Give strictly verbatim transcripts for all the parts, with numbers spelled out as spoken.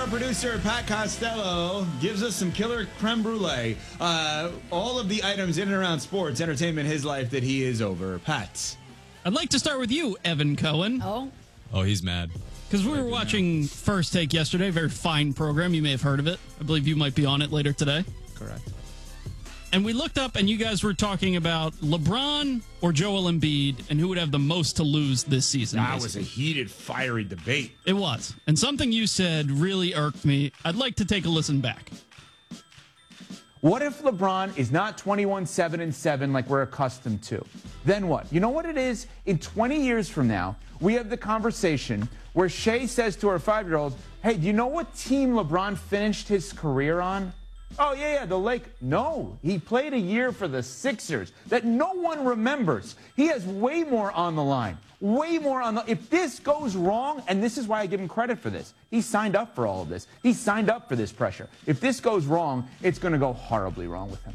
producer, Pat Costello, gives us some killer creme brulee. Uh, all of the items in and around sports, entertainment, his life that he is over. Pat. I'd like to start with you, Evan Cohen. Oh. Oh, he's mad. Because we were watching First Take yesterday, very fine program. You may have heard of it. I believe you might be on it later today. Correct. And we looked up, and you guys were talking about LeBron or Joel Embiid, and who would have the most to lose this season. That basically. was a heated, fiery debate. It was. And something you said really irked me. I'd like to take a listen back. What if LeBron is not twenty-one seven and seven like we're accustomed to? Then what? You know what it is? In twenty years from now, we have the conversation where Shay says to her five-year-old, hey, do you know what team LeBron finished his career on? Oh, yeah, yeah, the Lake. No, he played a year for the Sixers that no one remembers. He has way more on the line. Way more on the... If this goes wrong, and this is why I give him credit for this. He signed up for all of this. He signed up for this pressure. If this goes wrong, it's going to go horribly wrong with him.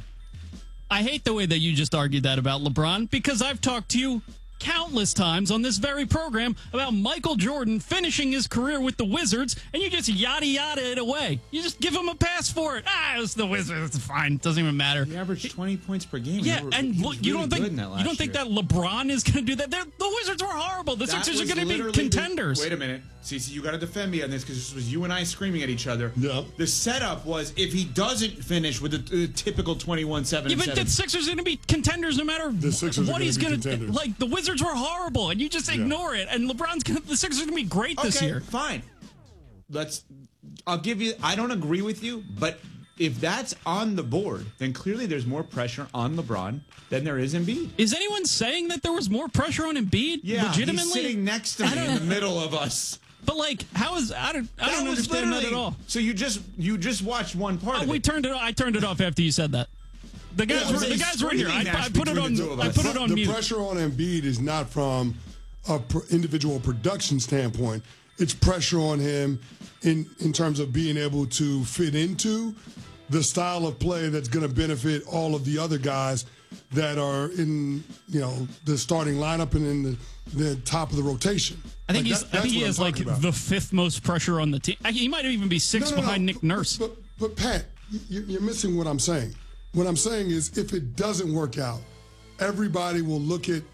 I hate the way that you just argued that about LeBron, because I've talked to you countless times on this very program about Michael Jordan finishing his career with the Wizards, and you just yada yada it away. You just give him a pass for it. Ah, it's the Wizards. It's fine. It doesn't even matter. He averaged twenty points per game. Yeah, were, and look, you really don't think you don't think year. that LeBron is going to do that? They're, the Wizards were horrible. The That Sixers are was going to be literally contenders. The, wait a minute, Cece, you got to defend me on this because this was you and I screaming at each other. Yeah. The setup was if he doesn't finish with a, a typical twenty-one seven. Yeah, but the Sixers are going to be contenders no matter The Sixers are what gonna he's be going to. contenders. Like the Wizards were horrible, and you just ignore it. And LeBron's going to. The Sixers are going to be great this okay, year. Fine. Let's. I'll give you. I don't agree with you, but if that's on the board, then clearly there's more pressure on LeBron than there is Embiid. Is anyone saying that there was more pressure on Embiid? Yeah, legitimately, he's sitting next to me in the middle of us. But like, how is I don't I That don't was understand that at literally- all. So you just you just watched one part Oh, of we it. turned it. I turned it off after you said that. The guys it were was the a guys were in here. I, screaming I match put it between on. the two of I us. put it on the mute. pressure on Embiid is not from a pr- individual production standpoint. It's pressure on him in in terms of being able to fit into the style of play that's going to benefit all of the other guys that are in, you know, the starting lineup and in the, the top of the rotation. I think Like, he's. that- I that's think he what I'm has like talking about. the fifth most pressure on the team. I- He might even be sixth No, no, no, behind Nick but- Nurse. But, but, but Pat, you, you're missing what I'm saying. What I'm saying is if it doesn't work out, everybody will look at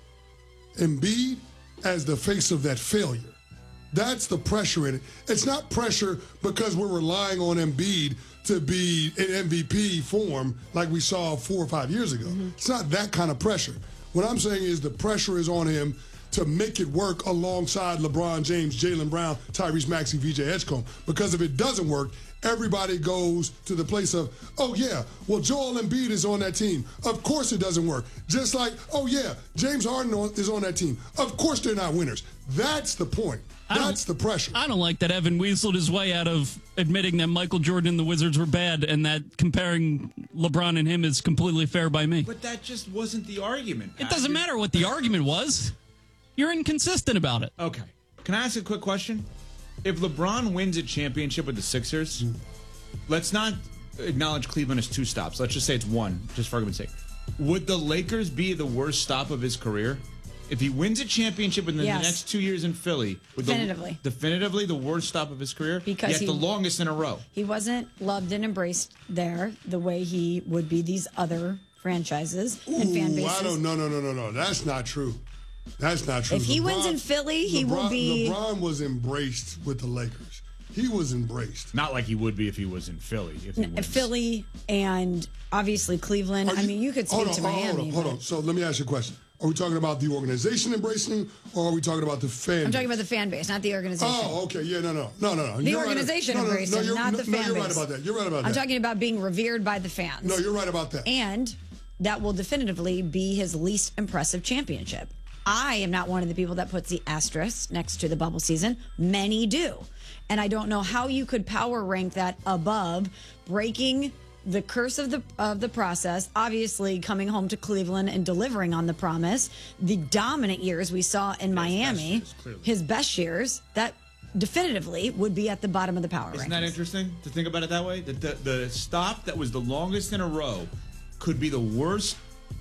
Embiid as the face of that failure. That's the pressure in it. It's not pressure because we're relying on Embiid to be in M V P form like we saw four or five years ago. Mm-hmm. It's not that kind of pressure. What I'm saying is the pressure is on him to make it work alongside LeBron James, Jaylen Brown, Tyrese Maxey, V J Edgecombe. Because if it doesn't work, everybody goes to the place of, oh, yeah, well, Joel Embiid is on that team. Of course it doesn't work. Just like, oh, yeah, James Harden is on that team. Of course they're not winners. That's the point. That's the pressure. I don't like that Evan weaseled his way out of admitting that Michael Jordan and the Wizards were bad, and that comparing LeBron and him is completely fair by me. But that just wasn't the argument. It doesn't matter what the argument was. You're inconsistent about it. Okay. Can I ask a quick question? If LeBron wins a championship with the Sixers, let's not acknowledge Cleveland as two stops. Let's just say it's one, just for argument's sake. Would the Lakers be the worst stop of his career? If he wins a championship within Yes. the next two years in Philly, would Definitively. the, definitively the worst stop of his career, Because yet he- the longest in a row. He wasn't loved and embraced there the way he would be these other franchises and fan Ooh, bases. I don't, no, no, no, no, no. That's not true. That's not true. If he wins in Philly, he will LeBron- be- LeBron was embraced with the Lakers. He was embraced. Not like he would be if he was in Philly. If he wins. Philly and obviously Cleveland. Are I mean, you could speak hold to on, Miami. Hold on, hold but on. So let me ask you a question. Are we talking about the organization embracing him, or are we talking about the fan? I'm talking about the fan base, not the organization. Oh, okay. Yeah, no, no, no, no, no. The You're right. organization no, no, embraced no, him, you're- not no, the no, fan you're base. right about that. You're right about I'm that. talking about being revered by the fans. No, you're right about that. And that will definitively be his least impressive championship. I am not one of the people that puts the asterisk next to the bubble season. Many do. And I don't know how you could power rank that above breaking the curse of the of the process, obviously coming home to Cleveland and delivering on the promise, the dominant years we saw in Miami, years, clearly. his best years, that definitively would be at the bottom of the power Isn't rankings. that interesting to think about it that way? That the, the stop that was the longest in a row could be the worst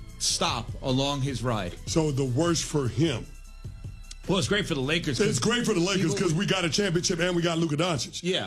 stop along his ride. So the worst for him. Well, it's great for the Lakers. 'cause It's great for the Lakers people- because we got a championship and we got Luka Doncic. Yeah.